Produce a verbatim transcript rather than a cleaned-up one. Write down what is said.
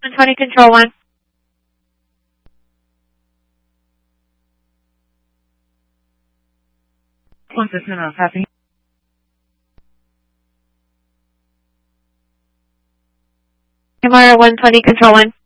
one twenty, control one. One system uh, passing. M R one twenty, control one.